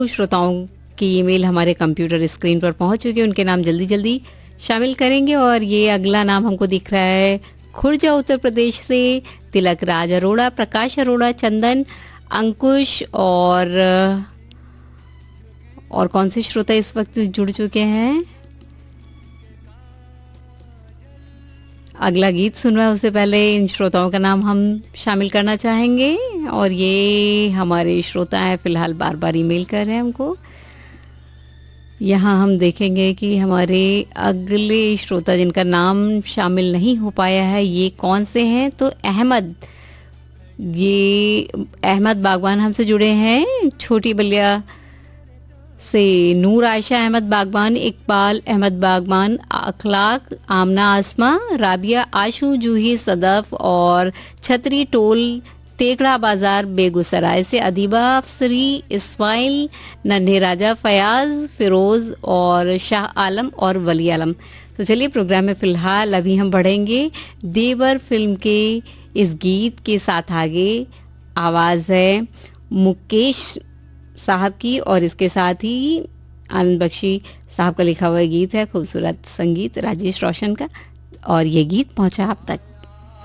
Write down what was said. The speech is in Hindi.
कुछ श्रोताओं की ईमेल हमारे कंप्यूटर स्क्रीन पर पहुंच चुकी है, उनके नाम जल्दी जल्दी शामिल करेंगे। और ये अगला नाम हमको दिख रहा है खुर्जा उत्तर प्रदेश से, तिलक राज अरोड़ा, प्रकाश अरोड़ा, चंदन, अंकुश और कौन से श्रोता इस वक्त जुड़ चुके हैं। अगला गीत सुनना है उससे पहले इन श्रोताओं का नाम हम शामिल करना चाहेंगे। और ये हमारे श्रोता हैं, फिलहाल बार बार ईमेल कर रहे हैं हमको। यहाँ हम देखेंगे कि हमारे अगले श्रोता जिनका नाम शामिल नहीं हो पाया है ये कौन से हैं। तो अहमद बागवान हमसे जुड़े हैं, छोटी बलिया से नूर आयशा अहमद बागवान, इकबाल अहमद बागवान, अखलाक, आमना आसमा, राबिया आशू, जूही सदफ और छतरी टोल, तेगड़ा बाजार बेगूसराय से अदीबा अफसरी, इस्माइल, नन्हे राजा, फयाज, फिरोज और शाह आलम और वली आलम। तो चलिए प्रोग्राम में फिलहाल अभी हम बढ़ेंगे देवर फिल्म के इस गीत के साथ आगे। आवाज़ है मुकेश साहब की और इसके साथ ही आनंद बख्शी साहब का लिखा हुआ गीत है, खूबसूरत संगीत राजेश रोशन का। और ये गीत पहुंचा आप तक।